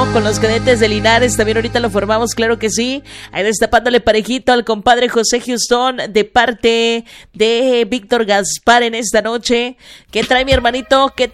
grupo con los cadetes de Linares. También ahorita lo formamos, claro que sí. Ahí destapándole parejito al compadre José Houston de parte de Víctor Gaspar en esta noche. ¿Qué trae mi hermanito? ¿Qué